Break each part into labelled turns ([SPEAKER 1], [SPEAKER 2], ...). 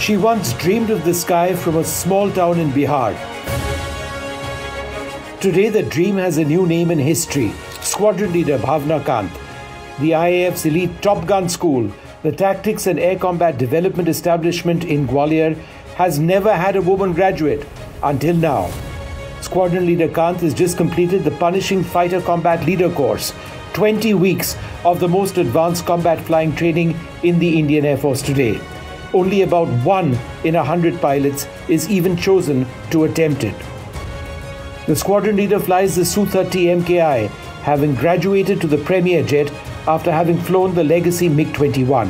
[SPEAKER 1] She once dreamed of the sky from a small town in Bihar. Today, the dream has a new name in history: Squadron Leader Bhavna Kant. The IAF's elite Top Gun School, the Tactics and Air Combat Development Establishment in Gwalior, has never had a woman graduate until now. Squadron Leader Kant has just completed the punishing Fighter Combat Leader course, 20 weeks of the most advanced combat flying training in the Indian Air Force today. Only about 1 in 100 pilots is even chosen to attempt it. The squadron leader flies the Su-30 MKI, having graduated to the Premier jet after having flown the legacy MiG-21.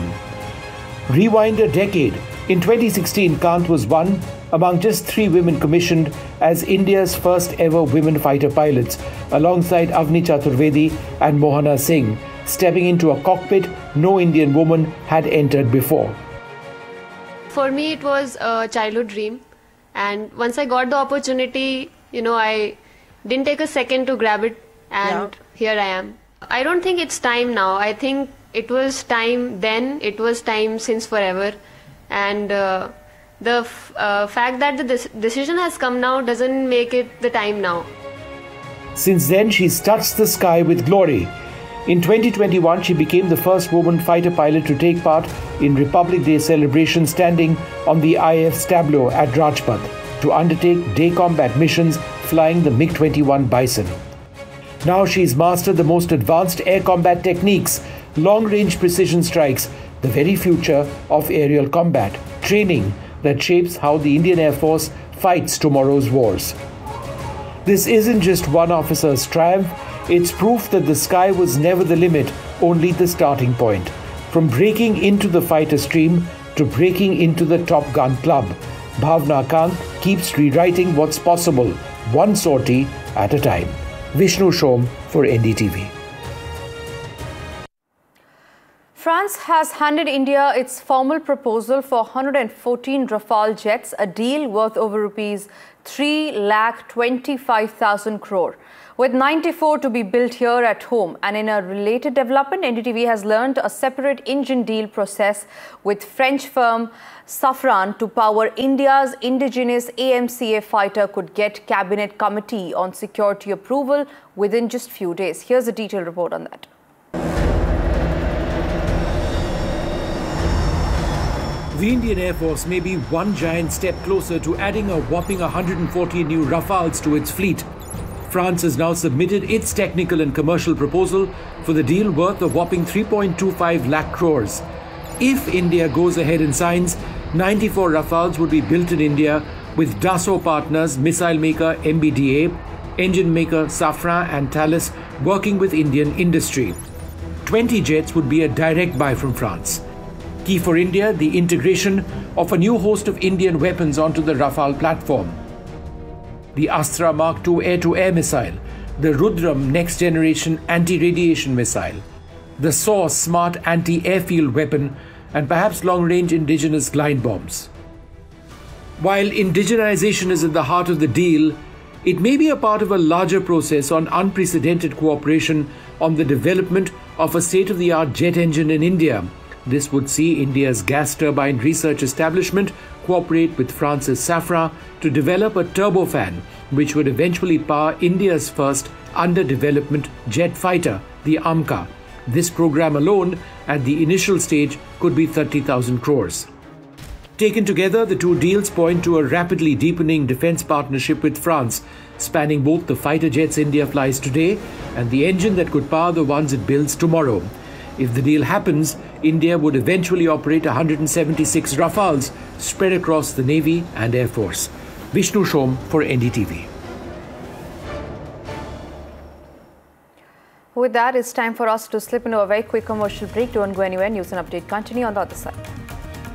[SPEAKER 1] Rewind a decade. In 2016, Kant was one among just 3 women commissioned as India's first ever women fighter pilots, alongside Avni Chaturvedi and Mohana Singh, stepping into a cockpit no Indian woman had entered before.
[SPEAKER 2] For me, it was a childhood dream, and once I got the opportunity, I didn't take a second to grab it, and here I am. I don't think it's time now. I think it was time then, it was time since forever, and the fact that the decision has come now doesn't make it the time now.
[SPEAKER 1] Since then, she's touched the sky with glory. In 2021, she became the first woman fighter pilot to take part in Republic Day celebration, standing on the IAF's tableau at Rajpath to undertake day combat missions flying the MiG-21 Bison. Now she's mastered the most advanced air combat techniques, long-range precision strikes, the very future of aerial combat, training that shapes how the Indian Air Force fights tomorrow's wars. This isn't just one officer's triumph, it's proof that the sky was never the limit, only the starting point. From breaking into the fighter stream to breaking into the Top Gun Club, Bhavna Kant keeps rewriting what's possible, one sortie at a time. Vishnu Shom for NDTV.
[SPEAKER 3] France has handed India its formal proposal for 114 Rafale jets, a deal worth over rupees 3,25,000 crore, with 94 to be built here at home. And in a related development, NDTV has learned a separate engine deal process with French firm Safran to power India's indigenous AMCA fighter could get Cabinet Committee on Security approval within just few days. Here's a detailed report on that.
[SPEAKER 1] The Indian Air Force may be one giant step closer to adding a whopping 140 new Rafales to its fleet. France has now submitted its technical and commercial proposal for the deal worth a whopping 3.25 lakh crores. If India goes ahead and signs, 94 Rafales would be built in India with Dassault partners, missile maker MBDA, engine maker Safran and Thales working with Indian industry. 20 jets would be a direct buy from France. Key for India, the integration of a new host of Indian weapons onto the Rafale platform. The Astra Mark II air-to-air missile, the Rudram next-generation anti-radiation missile, the SAW smart anti-airfield weapon, and perhaps long-range indigenous glide bombs. While indigenization is at the heart of the deal, it may be a part of a larger process on unprecedented cooperation on the development of a state-of-the-art jet engine in India. This would see India's gas turbine research establishment cooperate with France's Safran to develop a turbofan, which would eventually power India's first under-development jet fighter, the AMCA. This program alone, at the initial stage, could be 30,000 crores. Taken together, the two deals point to a rapidly deepening defense partnership with France, spanning both the fighter jets India flies today and the engine that could power the ones it builds tomorrow. If the deal happens, India would eventually operate 176 Rafales spread across the Navy and Air Force. Vishnu Shom for NDTV.
[SPEAKER 3] With that, it's time for us to slip into a very quick commercial break. Don't go anywhere. News and update continue on the other side.